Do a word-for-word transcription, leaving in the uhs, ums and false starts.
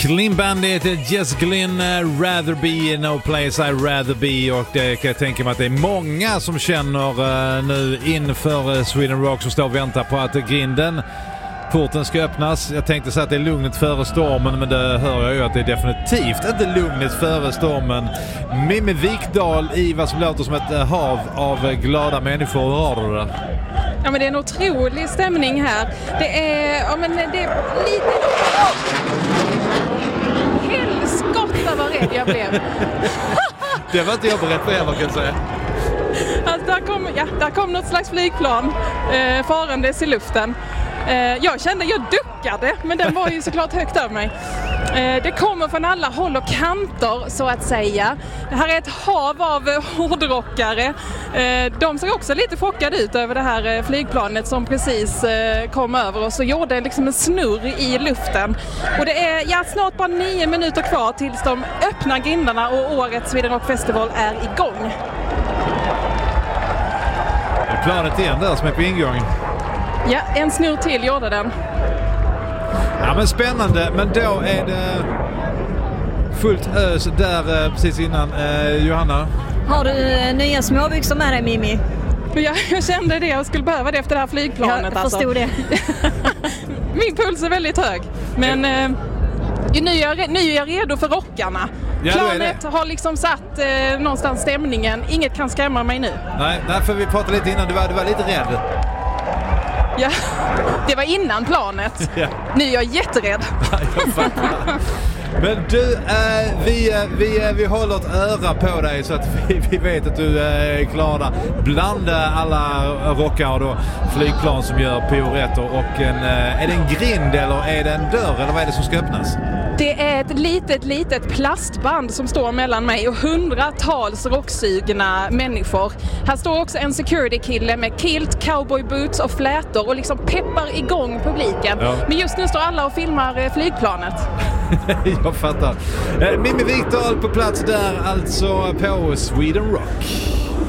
Clean Bandit, Jess Glynn, Rather Be, No Place I Rather Be. Och det kan jag tänka mig att det är många som känner uh, nu inför uh, Sweden Rock som står och väntar på att grinden, porten ska öppnas. Jag tänkte säga att det är lugnet före stormen, men det hör jag ju att det är definitivt inte lugnet före stormen. Mimmi Wikdahl i vad som låter som ett uh, hav av glada människor. Hur har du det? Ja, men det är en otrolig stämning här. Det är, ja, men det är lite... Helskotta vad rädd jag blev. Det var inte jag beredd på, vad kan jag säga. Alltså, där kom, ja, där kom något slags flygplan eh, farandes i luften. Eh, jag kände, jag duckade, men den var ju såklart högt över mig. Eh, det kommer från alla håll och kanter, så att säga. Det här är ett hav av hårdrockare. Eh, de ser också lite chockade ut över det här eh, flygplanet som precis eh, kom över oss och gjorde liksom en snurr i luften. Och det är ja, snart bara nio minuter kvar tills de öppnar grindarna och årets Sweden Rock Festival är igång. Planet igen där som är på ingång. Ja, en snurr till gjorde den. Ja, men spännande, men då är det fullt ös där eh, precis innan. Eh, Johanna? Har du eh, nya småbyxor med dig, Mimmi? Jag, jag kände det, jag skulle behöva det efter det här flygplanet. Jag förstod alltså. det. Min puls är väldigt hög. Men eh, nu, är jag, nu är jag redo för rockarna. Ja, Planet har liksom satt eh, någonstans stämningen. Inget kan skrämma mig nu. Nej, därför vi pratade lite innan. Du var, du var lite rädd. Ja, det var innan planet. Ja. Nu är jag jätterädd. Jag fattar. Men du, eh, vi, vi, vi håller ett öra på dig så att vi, vi vet att du är klar bland alla rockare och då flygplan som gör piruetter. Och en, är det en grind eller är det en dörr eller vad är det som ska öppnas? Det är ett litet, litet plastband som står mellan mig och hundratals rocksugna människor. Här står också en security-kille med kilt, cowboy boots och flätor och liksom peppar igång publiken. Ja. Men just nu står alla och filmar flygplanet. Jag fattar. Mimmi Wikdahl på plats där, alltså på Sweden Rock.